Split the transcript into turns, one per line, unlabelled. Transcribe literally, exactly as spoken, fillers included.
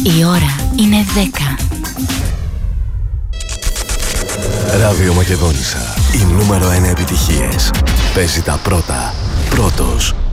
Η ώρα είναι δέκα.
Ράδιο Μακεδόνισσα. Οι νούμερο ένα επιτυχίες. Παίζει τα πρώτα. Πρώτος.